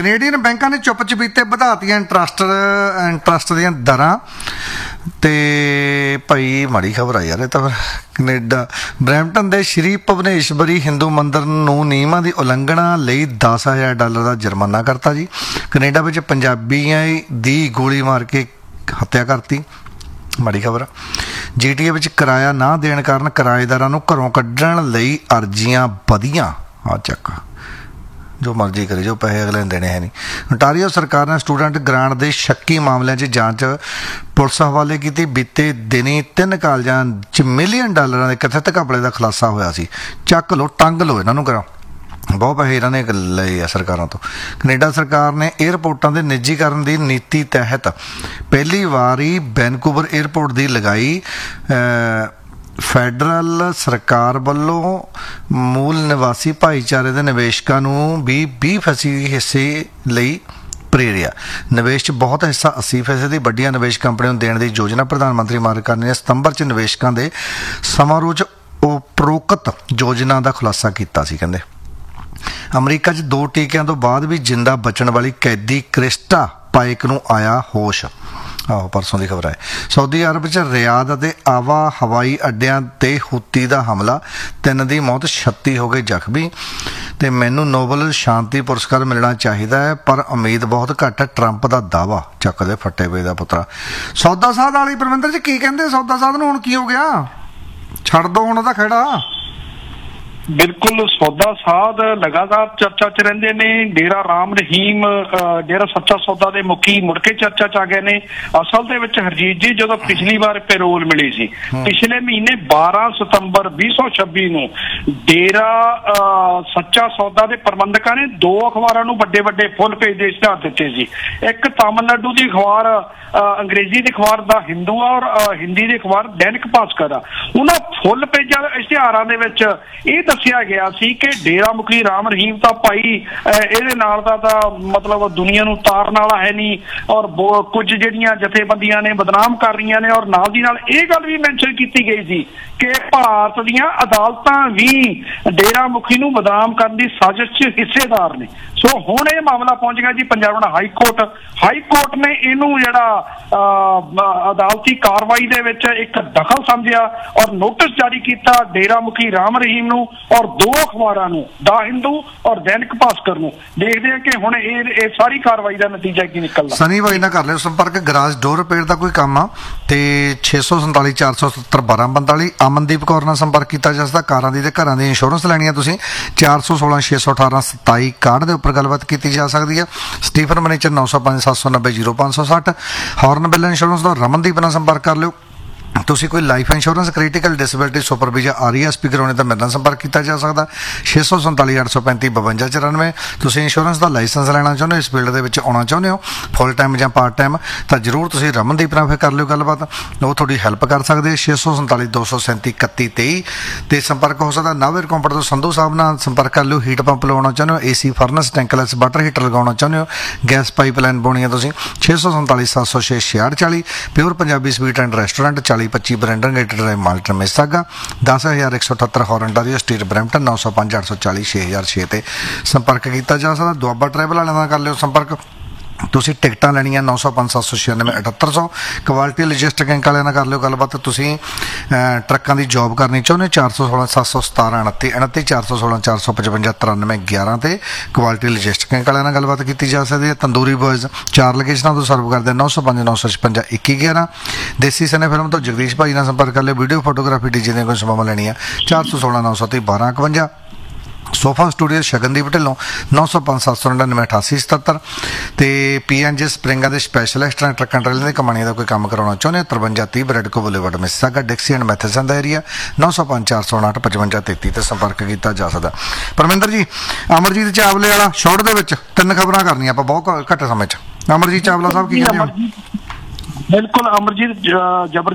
Canadian ਬੈਂਕਾਂ ਨੇ ਚੁੱਪ ਚਪੀਤੇ ਵਧਾਤੀਆਂ ਇੰਟਰਸਟ ਦੀਆਂ ਦਰਾਂ। ਤੇ ਭਾਈ ਮਾੜੀ ਖਬਰ ਆ ਯਾਰ ਇਹ ਤਾਂ ਫਿਰ। ਕੈਨੇਡਾ ਬਰੈਂਪਟਨ ਦੇ ਸ਼੍ਰੀ ਭੁਵਨੇਸ਼ਵਰੀ ਹਿੰਦੂ ਮੰਦਰ ਨੂੰ ਨਿਯਮਾਂ ਦੀ ਉਲੰਘਣਾ ਲਈ $10,000 ਦਾ ਜੁਰਮਾਨਾ ਕਰਤਾ ਜੀ। ਕੈਨੇਡਾ ਵਿੱਚ ਪੰਜਾਬੀਆਂ ਦੀ ਗੋਲੀ ਮਾਰ ਕੇ ਹੱਤਿਆ ਕਰਤੀ। ਮਾੜੀ ਖਬਰ। GTA ਵਿੱਚ ਕਿਰਾਇਆ ਨਾ ਦੇਣ ਕਾਰਨ ਕਿਰਾਏਦਾਰਾਂ ਨੂੰ ਘਰੋਂ ਕੱਢਣ ਲਈ ਅਰਜ਼ੀਆਂ ਵਧੀਆਂ। ਆ ਚੱਕ ਜੋ ਮਰਜ਼ੀ ਕਰੇ, ਜੋ ਪੈਸੇ ਅਗਲੇ ਨੇ ਦੇਣੇ ਹੈ ਨਹੀਂ। ontario ਸਰਕਾਰ ਨੇ ਸਟੂਡੈਂਟ ਗ੍ਰਾਂਟ ਦੇ ਸ਼ੱਕੀ ਮਾਮਲਿਆਂ 'ਚ ਜਾਂਚ ਪੁਲਿਸ ਹਵਾਲੇ ਕੀਤੀ। ਬੀਤੇ ਦਿਨੀ 3 ਕਾਲਜਾਂ 'ਚ $1 ਮਿਲੀਅਨ ਦੇ ਕਥਿਤ ਘਪਲੇ ਦਾ ਖੁਲਾਸਾ ਹੋਇਆ ਸੀ। ਚੱਕ ਲਓ, ਟੰਗ ਲਓ ਇਹਨਾਂ ਨੂੰ ਕਰਾਂ। ਬਹੁਤ ਪੈਸੇ ਇਹਨਾਂ ਨੇ ਲਏ ਆ ਸਰਕਾਰਾਂ ਤੋਂ। ਕੈਨੇਡਾ ਸਰਕਾਰ ਨੇ ਏਅਰਪੋਰਟਾਂ ਦੇ ਨਿੱਜੀਕਰਨ ਦੀ ਨੀਤੀ ਤਹਿਤ ਪਹਿਲੀ ਵਾਰੀ ਵੈਨਕੂਵਰ ਏਅਰਪੋਰਟ ਦੀ ਲਗਾਈ। ਫੈਡਰਲ ਸਰਕਾਰ ਵੱਲੋਂ ਮੂਲ ਨਿਵਾਸੀ ਭਾਈਚਾਰੇ ਦੇ ਨਿਵੇਸ਼ਕਾਂ ਨੂੰ ਵੀ 20% ਹਿੱਸੇ ਲਈ ਪ੍ਰੇਰਿਆ। ਨਿਵੇਸ਼ 'ਚ ਬਹੁਤ ਹਿੱਸਾ 80% ਵੱਡੀਆਂ ਨਿਵੇਸ਼ ਕੰਪਨੀਆਂ ਨੂੰ ਦੇਣ ਦੀ ਯੋਜਨਾ। ਪ੍ਰਧਾਨ ਮੰਤਰੀ ਮਾਰਕ ਕਾਰਨੀ ਨੇ ਸਤੰਬਰ 'ਚ ਨਿਵੇਸ਼ਕਾਂ ਦੇ ਸਮਾਰੋਹ 'ਚ ਉਪਰੋਕਤ ਯੋਜਨਾ ਦਾ ਖੁਲਾਸਾ ਕੀਤਾ ਸੀ। ਕਹਿੰਦੇ ਅਮਰੀਕਾ 'ਚ 2 ਟੀਕਿਆਂ ਤੋਂ ਬਾਅਦ ਵੀ ਜਿੰਦਾ ਬਚਣ ਵਾਲੀ ਕੈਦੀ ਕ੍ਰਿਸਟਾ ਪਾਇਕ ਨੂੰ ਆਇਆ ਹੋਸ਼। ਆਹੋ ਪਰਸੋਂ ਦੀ ਖਬਰ ਹੈ। ਸਾਊਦੀ ਅਰਬ 'ਚ ਰਿਆਦ ਅਤੇ ਆਵਾ ਹਵਾਈ ਅੱਡਿਆਂ 'ਤੇ ਹੂਤੀ ਦਾ ਹਮਲਾ, 3 ਦੀ ਮੌਤ, 36 ਹੋ ਗਏ ਜ਼ਖਮੀ। ਤੇ ਮੈਨੂੰ ਨੋਬਲ ਸ਼ਾਂਤੀ ਪੁਰਸਕਾਰ ਮਿਲਣਾ ਚਾਹੀਦਾ ਹੈ ਪਰ ਉਮੀਦ ਬਹੁਤ ਘੱਟ ਹੈ, ਟਰੰਪ ਦਾ ਦਾਅਵਾ। ਚੱਕਦੇ ਫੱਟੇ ਪਏ ਦਾ ਪੁੱਤਰਾ। ਸੌਦਾ ਸਾਧ ਵਾਲੀ ਪਰਵਿੰਦਰ ਜੀ ਕੀ ਕਹਿੰਦੇ ਸੌਦਾ ਸਾਧ ਨੂੰ? ਹੁਣ ਕੀ ਹੋ ਗਿਆ? ਛੱਡ ਦੋ ਹੁਣ ਉਹਦਾ ਖਹਿੜਾ। ਬਿਲਕੁਲ, ਸੌਦਾ ਸਾਧ ਲਗਾਤਾਰ ਚਰਚਾ 'ਚ ਰਹਿੰਦੇ ਨੇ। ਡੇਰਾ ਰਾਮ ਰਹੀਮ, ਡੇਰਾ ਸੱਚਾ ਸੌਦਾ ਦੇ ਮੁਖੀ ਮੁੜ ਕੇ ਚਰਚਾ 'ਚ ਆ ਗਏ ਨੇ। ਅਸਲ ਦੇ ਵਿੱਚ ਹਰਜੀਤ ਜੀ, ਜਦੋਂ ਪਿਛਲੀ ਵਾਰ ਪੈਰੋਲ ਮਿਲੀ ਸੀ ਪਿਛਲੇ ਮਹੀਨੇ 12 ਸਤੰਬਰ 2026 ਨੂੰ, ਡੇਰਾ ਸੱਚਾ ਸੌਦਾ ਦੇ ਪ੍ਰਬੰਧਕਾਂ ਨੇ 2 ਅਖਬਾਰਾਂ ਨੂੰ ਵੱਡੇ ਵੱਡੇ ਫੁੱਲ ਪੇਜ ਦੇ ਇਸ਼ਤਿਹਾਰ ਦਿੱਤੇ ਸੀ। ਇੱਕ ਤਾਮਿਲਨਾਡੂ ਦੀ ਅਖਬਾਰ ਅੰਗਰੇਜ਼ੀ ਦੀ ਅਖਬਾਰ ਦਾ ਹਿੰਦੂ ਆ ਔਰ ਹਿੰਦੀ ਦੀ ਅਖਬਾਰ ਦੈਨਿਕ ਭਾਸਕਰ ਆ। ਉਹਨਾਂ ਫੁੱਲ ਪੇਜਾਂ ਇਸ਼ਤਿਹਾਰਾਂ ਦੇ ਵਿੱਚ ਇਹ ਦੱਸਿਆ ਗਿਆ ਸੀ ਕਿ ਡੇਰਾ ਮੁਖੀ ਰਾਮ ਰਹੀਮ ਤਾਂ ਭਾਈ ਇਹਦੇ ਨਾਲ ਦਾ ਤਾਂ ਮਤਲਬ ਦੁਨੀਆ ਨੂੰ ਤਾਰਨ ਵਾਲਾ ਹੈ ਨਹੀਂ, ਔਰ ਕੁਝ ਜਿਹੜੀਆਂ ਜਥੇਬੰਦੀਆਂ ਨੇ ਬਦਨਾਮ ਕਰ ਰਹੀਆਂ ਨੇ। ਔਰ ਨਾਲ ਦੀ ਨਾਲ ਇਹ ਗੱਲ ਵੀ ਮੈਂਸ਼ਨ ਕੀਤੀ ਗਈ ਸੀ ਕਿ ਭਾਰਤ ਦੀਆਂ ਅਦਾਲਤਾਂ ਵੀ ਡੇਰਾ ਮੁਖੀ ਨੂੰ ਬਦਨਾਮ ਕਰਨ ਦੀ ਸਾਜ਼ਿਸ਼ 'ਚ ਹਿੱਸੇਦਾਰ ਨੇ। ਸੋ ਹੁਣ ਇਹ ਮਾਮਲਾ ਪਹੁੰਚ ਗਿਆ ਜੀ ਪੰਜਾਬ ਹਾਈ ਕੋਰਟ ਨੇ ਇਹਨੂੰ ਜਿਹੜਾ ਅਦਾਲਤੀ ਕਾਰਵਾਈ ਦੇ ਵਿੱਚ ਇੱਕ ਦਖਲ ਸਮਝਿਆ ਔਰ ਨੋਟਿਸ ਜਾਰੀ ਕੀਤਾ ਡੇਰਾ ਮੁਖੀ ਰਾਮ ਰਹੀਮ ਨੂੰ ਔਰ 2 ਅਖਬਾਰਾਂ ਨੂੰ, ਦਾ ਹਿੰਦੂ ਔਰ ਦੈਨਿਕ ਭਾਸਕਰ ਨੂੰ। ਦੇਖਦੇ ਆ ਕਿ ਹੁਣ ਇਹ ਸਾਰੀ ਕਾਰਵਾਈ ਦਾ ਨਤੀਜਾ ਕੀ ਨਿਕਲਦਾ। ਸਨੀ ਬਾਈ ਨਾਲ ਕਰ ਲਿਓ ਸੰਪਰਕ। ਗਰਾਜ ਡੋਰ ਰਿਪੇਅਰ ਦਾ ਕੋਈ ਕੰਮ ਆ ਤੇ 647 470 1245। ਅਮਨਦੀਪ ਕੌਰ ਨਾਲ ਸੰਪਰਕ ਕੀਤਾ ਜਾ ਸਕਦਾ। ਕਾਰਾਂ ਦੀ ਤੇ ਘਰਾਂ ਦੀ ਇੰਸ਼ੋਰੈਂਸ ਲੈਣੀ ਆ ਤੁਸੀਂ 416 618 27 61 ਦੇ ਉੱਪਰ ਗੱਲਬਾਤ ਕੀਤੀ ਜਾ ਸਕਦੀ ਹੈ। ਸਟੀਫਨ ਮਨੇਚਰ 905 790 0560। ਹਾਰਨ ਬਿੱਲ ਇੰਸ਼ੋਰੈਂਸ ਦਾ ਰਮਨਦੀਪ ਨਾਲ ਸੰਪਰਕ ਕਰ ਲਿਓ। ਤੁਸੀਂ ਕੋਈ life insurance, critical disability, super visa, RESP ਕਰਾਉਣੇ ਤਾਂ ਮੇਰੇ ਨਾਲ ਸੰਪਰਕ ਕੀਤਾ ਜਾ ਸਕਦਾ 647 835 52 94। ਤੁਸੀਂ ਇੰਸ਼ੋਰੈਂਸ ਦਾ ਲਾਇਸੈਂਸ ਲੈਣਾ ਚਾਹੁੰਦੇ ਹੋ, ਇਸ ਫੀਲਡ ਦੇ ਵਿੱਚ ਆਉਣਾ ਚਾਹੁੰਦੇ ਹੋ ਫੁੱਲ ਟਾਈਮ ਜਾਂ ਪਾਰਟ ਟਾਈਮ, ਤਾਂ ਜ਼ਰੂਰ ਤੁਸੀਂ ਰਮਨਦੀਪ ਨਾਲ ਫਿਰ ਕਰ ਲਿਓ ਗੱਲਬਾਤ। ਉਹ ਤੁਹਾਡੀ ਹੈਲਪ ਕਰ ਸਕਦੇ। 647 237 31 23 ਤੇ ਸੰਪਰਕ ਹੋ ਸਕਦਾ। ਨਾਵੇਰ ਕੰਪਨੀ ਤੋਂ ਸੰਧੂ ਸਾਹਿਬ ਨਾਲ ਸੰਪਰਕ ਕਰ ਲਿਓ। ਹੀਟ ਪੰਪ ਲਵਾਉਣਾ ਚਾਹੁੰਦੇ ਹੋ, AC ਫਰਨਸ, ਟੈਂਕਲੈਸ ਵਾਟਰ ਹੀਟਰ ਲਗਾਉਣਾ ਚਾਹੁੰਦੇ ਹੋ, ਗੈਸ ਪਾਈਪਲਾਈਨ ਪਾਉਣੀ ਹੈ ਤੁਸੀਂ 647 706 6640। Pure Punjabi sweet and restaurant 4025 Brandon gate drive Malton ਮਿਸਾਗਾ। 10178 horn ਡਾਰੀਓ street Brampton 905 840 6006 ਤੇ ਸੰਪਰਕ ਕੀਤਾ ਜਾ ਸਕਦਾ। ਦੁਆਬਾ ਟਰੈਵਲ ਵਾਲਿਆਂ ਨਾਲ ਕਰ ਲਿਓ ਸੰਪਰਕ। ਤੁਸੀਂ ਟਿਕਟਾਂ ਲੈਣੀਆਂ 905 796 7800। ਕੁਆਲਿਟੀ ਲੌਜਿਸਟਿਕ ਇੰਕ ਵਾਲਿਆਂ ਨਾਲ ਕਰ ਲਿਓ ਗੱਲਬਾਤ। ਤੁਸੀਂ ਟਰੱਕਾਂ ਦੀ ਜੋਬ ਕਰਨੀ ਚਾਹੁੰਦੇ 416 717 29 29 416 455 93 11 ਤੇ ਕੁਆਲਿਟੀ ਲੌਜਿਸਟਿਕ ਇੰਕ ਵਾਲਿਆਂ ਨਾਲ ਗੱਲਬਾਤ ਕੀਤੀ ਜਾ ਸਕਦੀ ਹੈ। ਤੰਦੂਰੀ ਬॉयਜ਼ 4 ਲੋਕੇਸ਼ਨਾਂ ਤੋਂ ਸਰਵ ਕਰਦੇ 905 956 2111। ਦੇਸੀ ਸਨੇ ਫਿਲਮ ਤੋਂ ਜਗਦੀਸ਼ ਭਾਈ ਨਾਲ ਸੰਪਰਕ ਕਰ ਲਿਓ। ਵੀਡੀਓ ਫੋਟੋਗ੍ਰਾਫੀ ਡੀਜੇ ਦੀਆਂ ਕੋਈ ਸੇਵਾਵਾਂ ਲੈਣੀਆਂ 416 930 1251। ਸੋਫਾ ਸਟੂਡੀਓ ਸ਼ਗਨਦੀਪ ਢਿੱਲੋਂ 905 799 8877 ਤੇ PNG ਸਪਰਿੰਗਾਂ ਦੇ ਸਪੈਸ਼ਲਿਸਟ ਨੇ। ਟਰੱਕਾਂ ਟਰੇਲਾਂ ਦੀ ਕਮਾਣੀ ਦਾ ਕੋਈ ਕੰਮ ਕਰਾਉਣਾ ਚਾਹੁੰਦੇ 53 30 ਬਰੈਡਕੋ boulevard Mississauga ਡਿਕਸੀ and Matheson the area 905 408 55 33 ਤੇ ਸੰਪਰਕ ਕੀਤਾ ਜਾ ਸਕਦਾ। ਪਰਮਿੰਦਰ ਜੀ, ਅਮਰਜੀਤ ਚਾਵਲੇ ਵਾਲਾ ਸ਼ੋਰਟ ਦੇ ਵਿੱਚ 3 ਖਬਰਾਂ ਕਰਨੀਆਂ ਆਪਾਂ ਬਹੁਤ ਘੱਟ ਸਮੇਂ 'ਚ। ਅਮਰਜੀਤ ਚਾਵਲਾ ਸਾਹਿਬ ਕੀ ਕਹਿੰਦੇ ਹੋ? ਬਿਲਕੁਲ, ਅਮਰਜੀਤ ਜਬਰ